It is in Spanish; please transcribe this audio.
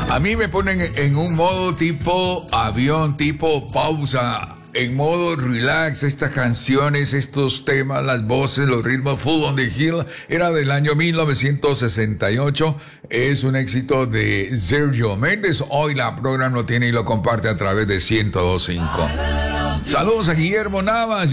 A mí me ponen en un modo tipo avión, tipo pausa, en modo relax. Estas canciones, estos temas, las voces, los ritmos, Full on the Hill, era del año 1968. Es un éxito de Sergio Méndez. Hoy la programa lo tiene y lo comparte a través de 102.5. Saludos a Guillermo Navas.